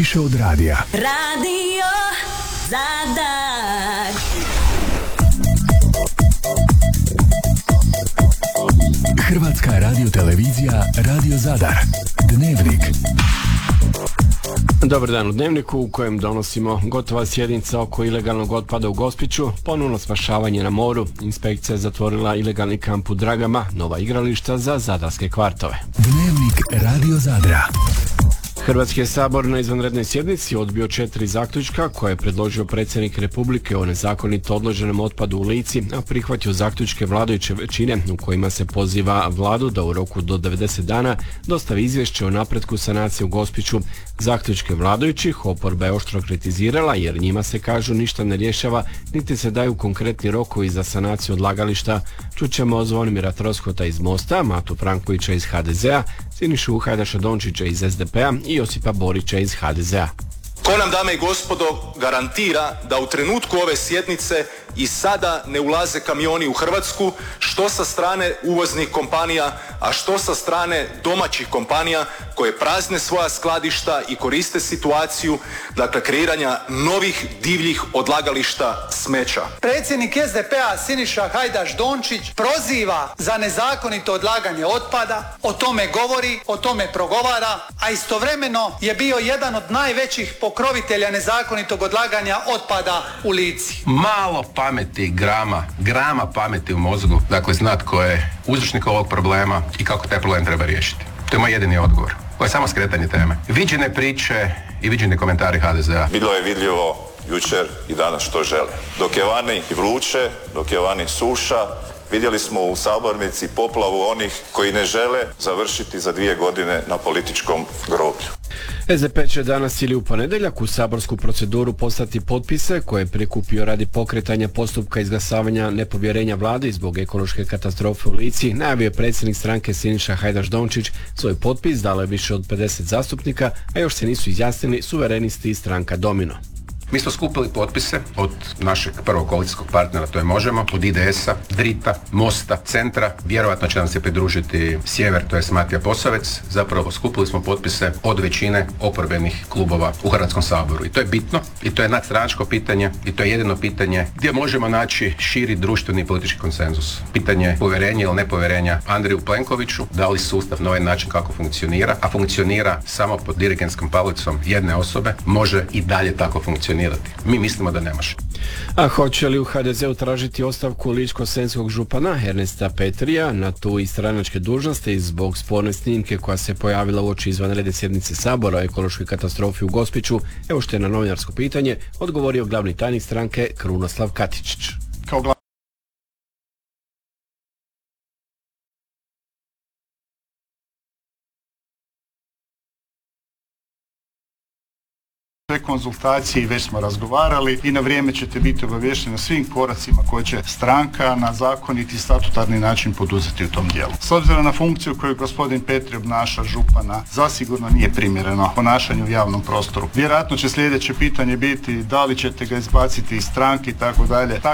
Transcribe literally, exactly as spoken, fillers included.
Više od radija. Radio Zadar. Hrvatska radiotelevizija Radio Zadar. Dnevnik. Dobar dan u Dnevniku u kojem donosimo gotova sjednica oko ilegalnog otpada u Gospiću, ponovno spašavanje na moru, inspekcija zatvorila ilegalni kamp u Dragama, nova igrališta za zadarske kvartove. Dnevnik Radio Zadra. Hrvatski je sabor na izvanrednoj sjednici odbio četiri zaključka koje je predložio predsjednik Republike o nezakonito odloženom otpadu u Lici, a prihvatio zaključke vladajuće većine u kojima se poziva vladu da u roku do devedeset dana dostavi izvješće o napretku sanacije u Gospiću. Zaključke vladajućih oporba je oštro kritizirala jer njima se, kažu, ništa ne rješava niti se daju konkretni rokovi za sanaciju odlagališta. Čućemo Zvonimira Troskota iz Mosta, Matu Frankovića iz ha de zea, Sinišu Hajdaša Dončića iz es de pe a i Josipa Borića iz ha de zea. Ko nam, dame i gospodo, garantira da u trenutku ove sjednice i sada ne ulaze kamioni u Hrvatsku, što sa strane uvoznih kompanija, a što sa strane domaćih kompanija koje prazne svoja skladišta i koriste situaciju, dakle, kreiranja novih divljih odlagališta smeća. Predsjednik es de pe a Siniša Hajdaš Dončić proziva za nezakonito odlaganje otpada, o tome govori, o tome progovara, a istovremeno je bio jedan od najvećih pokrovitelja nezakonitog odlaganja otpada u Lici. Malo pameti, grama, grama pameti u mozgu, dakle znat ko je uzročnik ovog problema i kako taj problem treba riješiti. To je moj jedini odgovor. Ovo je samo skretanje teme. Viđene priče i viđeni komentari ha de zea. Bilo je vidljivo jučer i danas što žele. Dok je vani vruće, dok je vani suša, vidjeli smo u sabornici poplavu onih koji ne žele završiti za dvije godine na političkom groblju. es de pe će danas ili u ponedjeljak u saborsku proceduru poslati potpise koje je prikupio radi pokretanja postupka izglasavanja nepovjerenja vladi zbog ekološke katastrofe u Lici. Najavio je predsjednik stranke Siniša Hajdaš Dončić. Svoj potpis dalo je više od pedeset zastupnika, a još se nisu izjasnili suverenisti i stranka Domino. Mi smo skupili potpise od našeg prvog koalicijskog partnera, to je Možemo, od i de es a, Drita, Mosta, Centra, vjerojatno će nam se pridružiti Sjever, to je Matija Posavec. Zapravo skupili smo potpise od većine oporbenih klubova u Hrvatskom saboru. I to je bitno, i to je nadstranačko pitanje, i to je jedino pitanje gdje možemo naći širi društveni i politički konsenzus. Pitanje povjerenja ili nepovjerenja Andreju Plenkoviću, da li sustav na ovaj način kako funkcionira, a funkcionira samo pod dirigentskom palicom jedne osobe, može i dalje tako funkcionirati. Mi mislimo da ne može. A hoće li u ha de zeu tražiti ostavku ličko-senjskog župana Ernesta Petrija na tu i stranačke dužnosti zbog sporne snimke koja se pojavila uoči izvanredne sjednice Sabora o ekološkoj katastrofi u Gospiću? Evo što je na novinarsko pitanje odgovorio glavni tajnik stranke Krunoslav Katičić. Kao glavni konzultacije i već smo razgovarali i na vrijeme ćete biti obavješteni o svim koracima koje će stranka na zakoniti i statutarni način poduzeti u tom dijelu. S obzirom na funkciju koju gospodin Petri obnaša župana, zasigurno nije primjereno ponašanje u javnom prostoru. Vjerojatno će sljedeće pitanje biti da li ćete ga izbaciti iz stranke i tako dalje.